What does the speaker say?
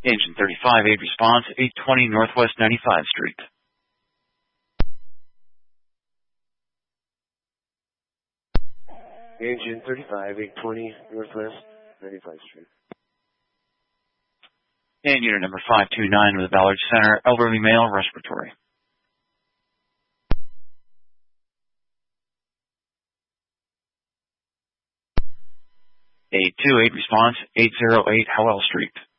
Engine 35-8 response, 820 Northwest 95 Street. Engine 35-820 Northwest 95 Street. And unit number 529 with Ballard Center, elderly male, respiratory. 828 response, 808 Howell Street.